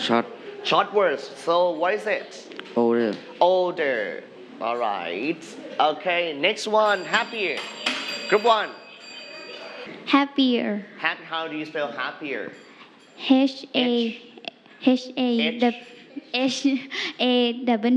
Short. Short words. So what is it? Older. Older. All right. Okay. Next one. Happier. Group one. Happier. Happy. How do you spell happier? H A H A H. H A W